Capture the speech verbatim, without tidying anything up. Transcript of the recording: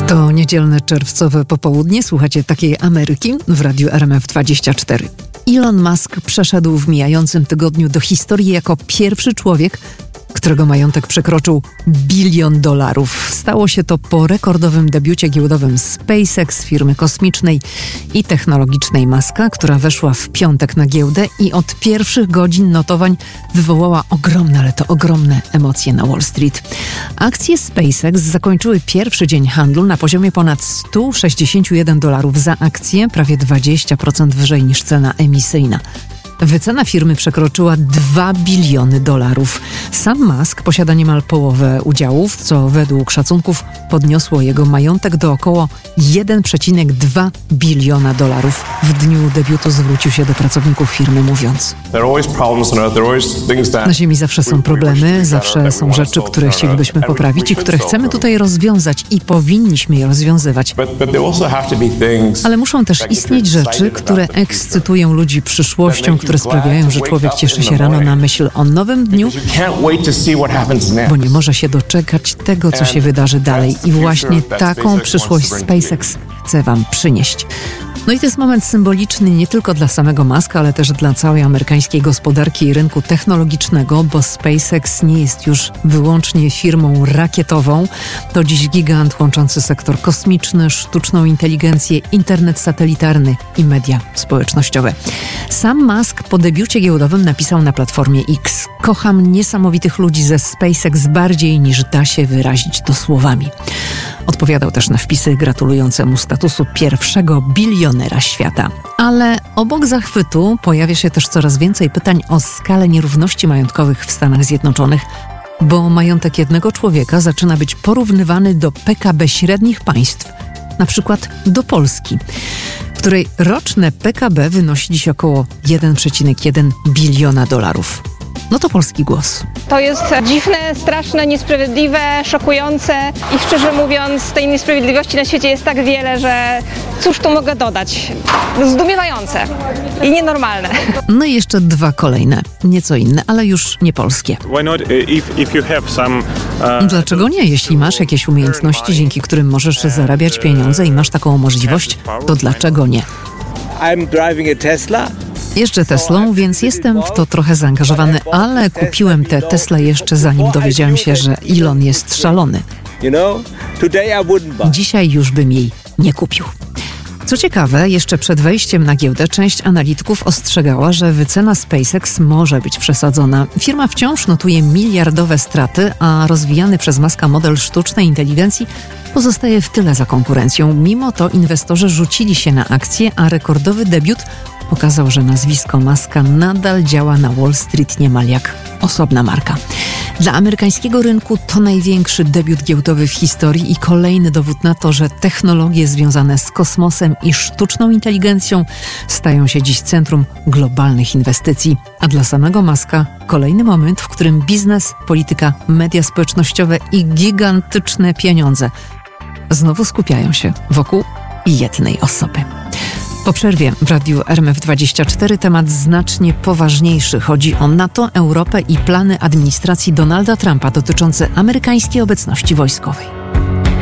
To niedzielne czerwcowe popołudnie. Słuchacie Takiej Ameryki w Radiu R M F dwadzieścia cztery. Elon Musk przeszedł w mijającym tygodniu do historii jako pierwszy człowiek, którego majątek przekroczył bilion dolarów. Stało się to po rekordowym debiucie giełdowym SpaceX, firmy kosmicznej i technologicznej Muska, która weszła w piątek na giełdę i od pierwszych godzin notowań wywołała ogromne, ale to ogromne emocje na Wall Street. Akcje SpaceX zakończyły pierwszy dzień handlu na poziomie ponad sto sześćdziesiąt jeden dolarów za akcję, prawie dwadzieścia procent wyżej niż cena emisyjna. Wycena firmy przekroczyła dwa biliony dolarów. Sam Musk posiada niemal połowę udziałów, co według szacunków podniosło jego majątek do około jeden przecinek dwa biliona dolarów. W dniu debiutu zwrócił się do pracowników firmy, mówiąc: na Ziemi zawsze są problemy, zawsze są rzeczy, które chcielibyśmy poprawić i które chcemy tutaj rozwiązać i powinniśmy je rozwiązywać. Ale muszą też istnieć rzeczy, które ekscytują ludzi przyszłością, które sprawiają, że człowiek cieszy się rano na myśl o nowym dniu, bo nie może się doczekać tego, co się wydarzy dalej. I właśnie taką przyszłość SpaceX chce wam przynieść. No i to jest moment symboliczny nie tylko dla samego Muska, ale też dla całej amerykańskiej gospodarki i rynku technologicznego, bo SpaceX nie jest już wyłącznie firmą rakietową. To dziś gigant łączący sektor kosmiczny, sztuczną inteligencję, internet satelitarny i media społecznościowe. Sam Musk po debiucie giełdowym napisał na platformie X: kocham niesamowitych ludzi ze SpaceX bardziej niż da się wyrazić to słowami. Odpowiadał też na wpisy gratulujące mu statusu pierwszego bilionera świata. Ale obok zachwytu pojawia się też coraz więcej pytań o skalę nierówności majątkowych w Stanach Zjednoczonych, bo majątek jednego człowieka zaczyna być porównywany do P K B średnich państw, na przykład do Polski, której roczne P K B wynosi dziś około jeden przecinek jeden biliona dolarów. No to polski głos. To jest dziwne, straszne, niesprawiedliwe, szokujące i szczerze mówiąc tej niesprawiedliwości na świecie jest tak wiele, że cóż tu mogę dodać? Zdumiewające i nienormalne. No i jeszcze dwa kolejne, nieco inne, ale już nie polskie. Dlaczego nie? Jeśli masz jakieś umiejętności, dzięki którym możesz zarabiać pieniądze i masz taką możliwość, to dlaczego nie? I'm driving a Tesla. Jeżdżę Teslą, więc jestem w to trochę zaangażowany, ale kupiłem tę Teslę jeszcze zanim dowiedziałem się, że Elon jest szalony. Dzisiaj już bym jej nie kupił. Co ciekawe, jeszcze przed wejściem na giełdę część analityków ostrzegała, że wycena SpaceX może być przesadzona. Firma wciąż notuje miliardowe straty, a rozwijany przez Muska model sztucznej inteligencji pozostaje w tyle za konkurencją. Mimo to inwestorzy rzucili się na akcje, a rekordowy debiut pokazał, że nazwisko Muska nadal działa na Wall Street niemal jak osobna marka. Dla amerykańskiego rynku to największy debiut giełdowy w historii i kolejny dowód na to, że technologie związane z kosmosem i sztuczną inteligencją stają się dziś centrum globalnych inwestycji. A dla samego Muska kolejny moment, w którym biznes, polityka, media społecznościowe i gigantyczne pieniądze znowu skupiają się wokół jednej osoby. Po przerwie w Radiu R M F dwadzieścia cztery temat znacznie poważniejszy. Chodzi o NATO, Europę i plany administracji Donalda Trumpa dotyczące amerykańskiej obecności wojskowej.